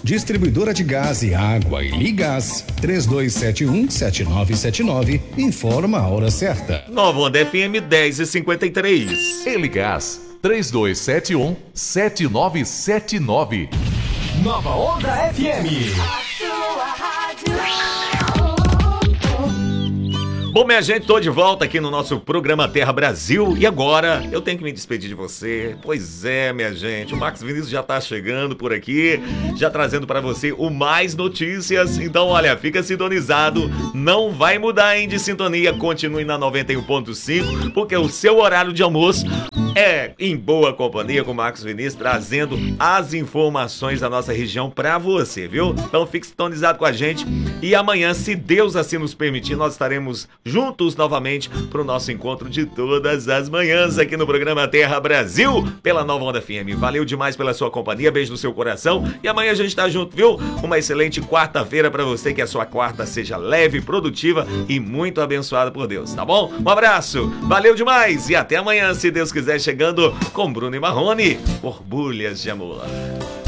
Distribuidora de gás e água e Ligás. 3271-7979. Informa a hora certa. Nova Onda FM 10h53. Eligás 3271-7979. Nova Onda FM. A sua rádio. Bom, minha gente, tô de volta aqui no nosso programa Terra Brasil. E agora eu tenho que me despedir de você. Pois é, minha gente, o Marcos Vinícius já tá chegando por aqui, já trazendo pra você o Mais Notícias. Então, olha, fica sintonizado, não vai mudar, hein, de sintonia. Continue na 91.5, porque o seu horário de almoço é em boa companhia com o Marcos Vinícius, trazendo as informações da nossa região pra você, viu? Então fique sintonizado com a gente e amanhã, se Deus assim nos permitir, nós estaremos juntos novamente pro nosso encontro de todas as manhãs aqui no programa Terra Brasil, pela Nova Onda FM. Valeu demais pela sua companhia, beijo no seu coração e amanhã a gente tá junto, viu? Uma excelente quarta-feira pra você, que a sua quarta seja leve, produtiva e muito abençoada por Deus, tá bom? Um abraço, valeu demais e até amanhã, se Deus quiser, chegando com Bruno e Marrone, Borbulhas de Amor.